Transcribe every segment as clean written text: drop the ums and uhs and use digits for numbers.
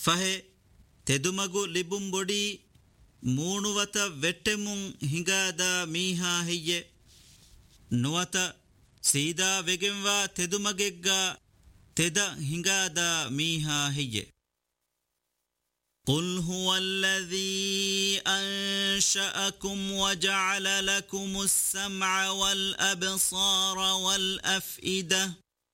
ಫಹೆ ತೆದುಮಗು ಲಿಬುಂ ಬೊಡಿ ಮೂಣುವತ ವೆಟ್ಟೆಮುಂ ಹಿಂಗಾದ ಮೀಹಾ ಹೆಯ್ಯೆ ನುವತ ಸೀದಾ ವೆಗೆಂವಾ ತೆದುಮಗೆಗ್ಗ ತೆದ ಹಿಂಗಾದ ಮೀಹಾ ಹೆಯ್ಯೆ قل هو الذي أنشأكم وجعل لكم السمع والأبصار والأفئدة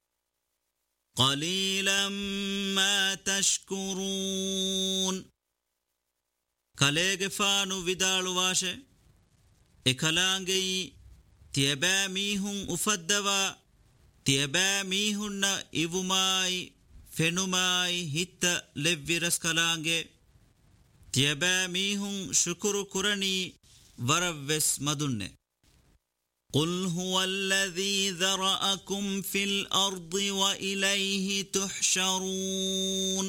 قليلا ما تشكرون كاليغفانو vidaalu washe ekalaangeyi tiyaba mihun ufaddawa tiyaba mihunna ivumai fenumai hitta levviras kalaange tiyaba mihun shukuru kurani waravves madunne قل هو الذي ذرأكم في الأرض وإليه تحشرون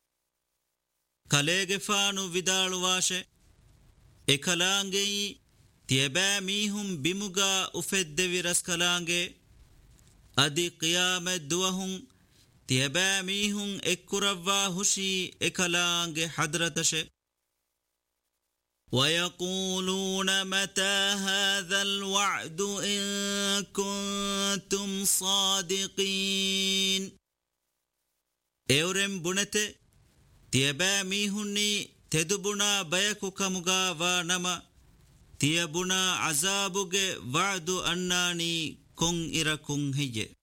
كاليغفانو vidaalu washe ekalaangeyi tiyaba mihun bimuga ufeddeviras kalaange adi qiyamet duwahun tiyaba mihun ekkuravva hushi ekalaange hadratashe ويقولون متى هذا الوعد إن كنتم صادقين اورم بنته تيبا ميهني تدبنا بيكو كمغا ونما تيبنا عذابوغ وعد أناني كون إركون هي